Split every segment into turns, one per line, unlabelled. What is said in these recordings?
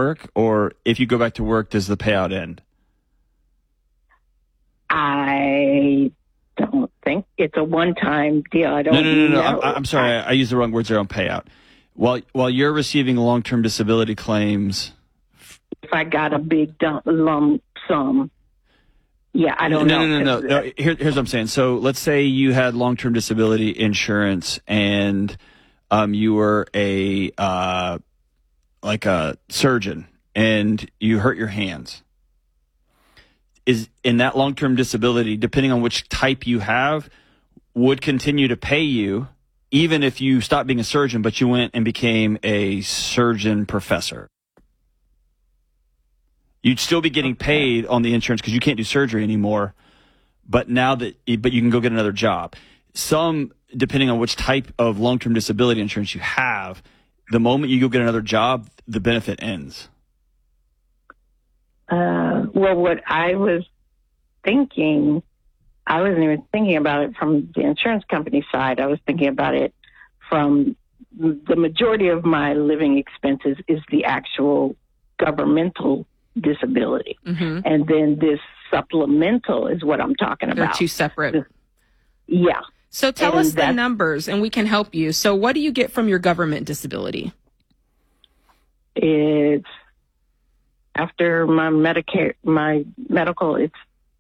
work, or if you go back to work, does the payout end?
I don't think it's a one-time deal. I don't know.
No. I'm sorry. I used the wrong words there on payout. While you're receiving long-term disability claims,
if I got a big lump sum, yeah, I don't know.
No. Here's what I'm saying. So let's say you had long-term disability insurance, and you were a surgeon, and you hurt your hands. Is in that long-term disability, depending on which type you have, would continue to pay you, even if you stopped being a surgeon, but you went and became a surgeon professor. You'd still be getting paid on the insurance because you can't do surgery anymore. But you can go get another job. Some, depending on which type of long-term disability insurance you have, the moment you go get another job, the benefit ends.
Well, what I was thinking, I wasn't even thinking about it from the insurance company side. I was thinking about it from the majority of my living expenses is the actual governmental disability. Mm-hmm. And then this supplemental is what I'm talking about.
They're two separate.
Yeah.
So tell us the numbers and we can help you. So what do you get from your government disability?
It's after my Medicare, my medical, it's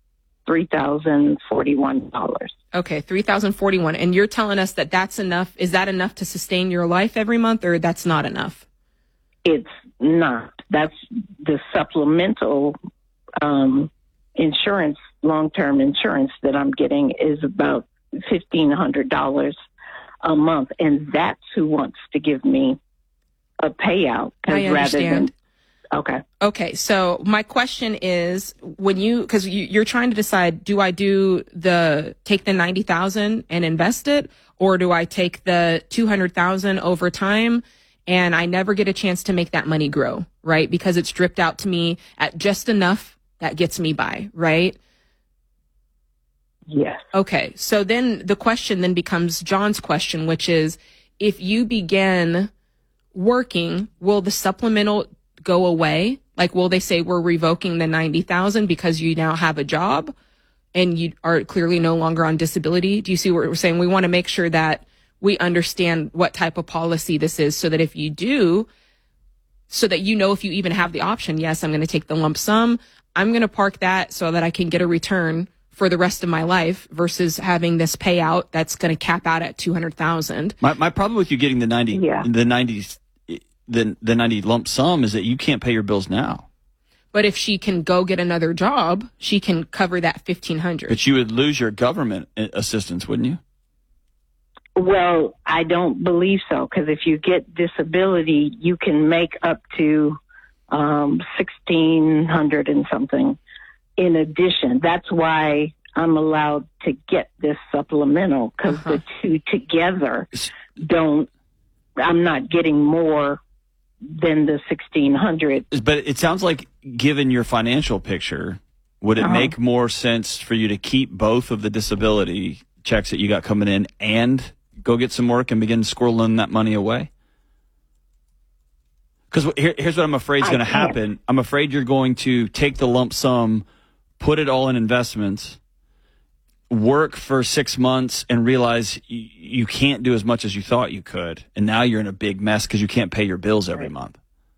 $3,041.
Okay, $3,041. And you're telling us that that's enough. Is that enough to sustain your life every month, or that's not enough?
It's not. That's the supplemental insurance, long-term insurance that I'm getting is about $1,500 a month. And that's who wants to give me a payout.
I understand.
Okay.
So my question is, because you're trying to decide, do I take the 90,000 and invest it, or do I take the 200,000 over time and I never get a chance to make that money grow, right? Because it's dripped out to me at just enough that gets me by, right?
Yes.
Okay. So then the question then becomes John's question, which is, if you begin working, will the supplemental go away? Like, will they say we're revoking the 90,000 because you now have a job and you are clearly no longer on disability? Do you see what we're saying? We want to make sure that we understand what type of policy this is, so that if you do, so that you know if you even have the option, yes, I'm going to take the lump sum, I'm going to park that so that I can get a return for the rest of my life, versus having this payout that's going to cap out at 200,000.
My problem with you getting the 90 lump sum is that you can't pay your bills now.
But if she can go get another job, she can cover that 1,500.
But you would lose your government assistance, wouldn't you?
Well, I don't believe so, because if you get disability, you can make up to $1,600 and something in addition. That's why I'm allowed to get this supplemental, because the two together I'm not getting more than the $1,600.
But it sounds like, given your financial picture, would it make more sense for you to keep both of the disability checks that you got coming in and go get some work and begin squirreling that money away? Because here's what I'm afraid is going to happen. I'm afraid you're going to take the lump sum, put it all in investments, work for 6 months, and realize you can't do as much as you thought you could. And now you're in a big mess because you can't pay your bills every month.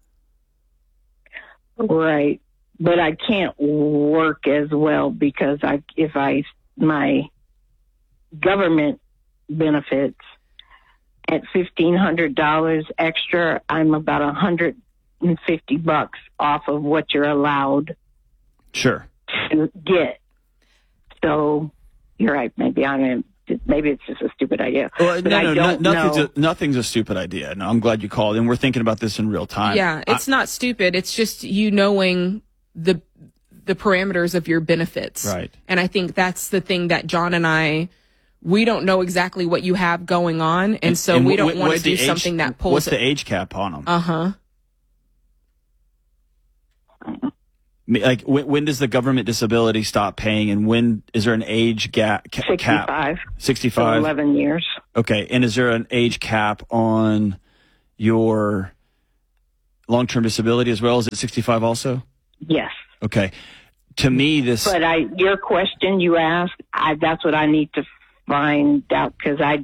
Right. But I can't work as well, because my government benefits at $1,500 extra, I'm about $150 off of what you're allowed
to
get. So you're right. Maybe it's just a stupid idea.
Well, nothing's a stupid idea. No, I'm glad you called, and we're thinking about this in real time.
Yeah, it's not stupid. It's just you knowing the parameters of your benefits.
Right.
And I think that's the thing that John and we don't know exactly what you have going on, and so we don't want to do something that pulls.
What's the age cap on them? Like, when does the government disability stop paying, and when is there an age cap?
65.
65.
11 years.
Okay, and is there an age cap on your long-term disability as well? Is it 65 also?
Yes.
Okay. To me, this...
But your question you asked, that's what I need to find out, because I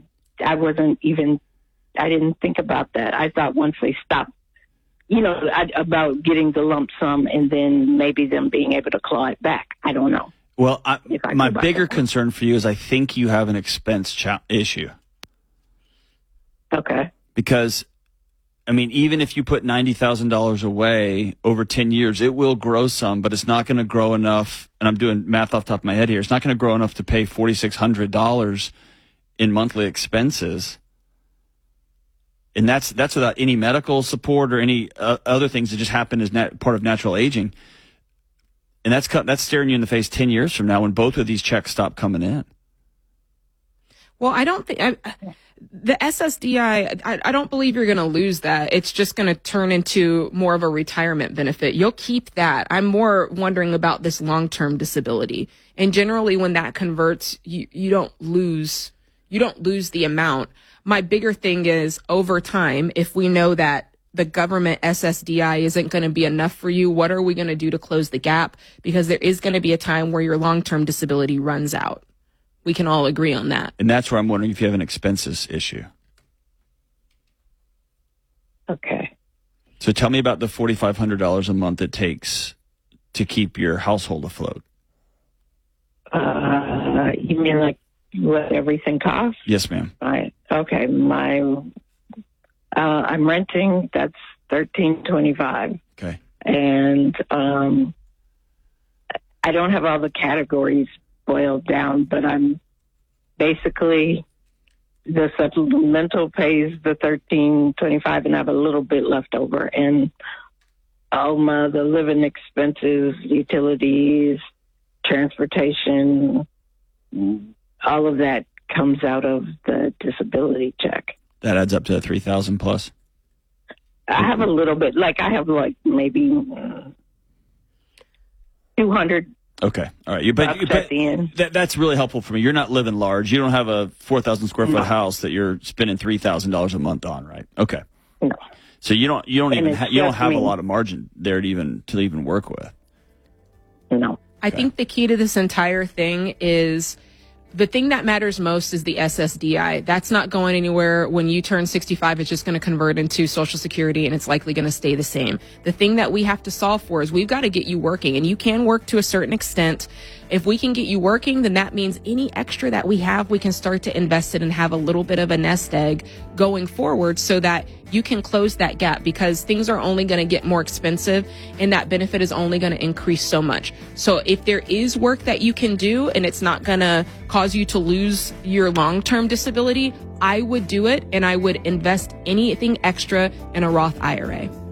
didn't think about that. I thought once they stopped, about getting the lump sum and then maybe them being able to claw it back. I don't know.
Well, my bigger concern for you is I think you have an expense issue.
Okay.
Because, I mean, even if you put $90,000 away over 10 years, it will grow some, but it's not going to grow enough. And I'm doing math off the top of my head here. It's not going to grow enough to pay $4,600 in monthly expenses. And that's without any medical support or any other things that just happen as part of natural aging. And that's staring you in the face 10 years from now when both of these checks stop coming in.
Well, I don't think the SSDI, I don't believe you're going to lose that. It's just going to turn into more of a retirement benefit. You'll keep that. I'm more wondering about this long-term disability. And generally when that converts, you don't lose the amount. My bigger thing is over time, if we know that the government SSDI isn't going to be enough for you, what are we going to do to close the gap? Because there is going to be a time where your long-term disability runs out. We can all agree on that.
And that's where I'm wondering if you have an expenses issue.
Okay.
So tell me about the $4,500 a month it takes to keep your household afloat.
You mean like what everything costs?
Yes, ma'am.
Right. Okay. I'm renting. That's $1,325.
Okay.
And I don't have all the categories boiled down, but I'm basically the supplemental pays the $1,325, and I have a little bit left over, and the living expenses, utilities, transportation, all of that comes out of the disability check.
That adds up to $3,000 plus.
I have a little bit, I have maybe 200.
Okay. All right. But
at the end.
That's really helpful for me. You're not living large. You don't have a 4,000 square foot house that you're spending $3,000 a month on, right? Okay.
No.
So you don't have a lot of margin there to even work with.
No.
I think the key to this entire thing is the thing that matters most is the SSDI. That's not going anywhere. When you turn 65, it's just going to convert into Social Security, and it's likely going to stay the same. The thing that we have to solve for is we've got to get you working, and you can work to a certain extent. If we can get you working, then that means any extra that we have, we can start to invest it and have a little bit of a nest egg going forward so that you can close that gap, because things are only going to get more expensive and that benefit is only going to increase so much. So if there is work that you can do and it's not going to cause you to lose your long-term disability, I would do it, and I would invest anything extra in a Roth IRA.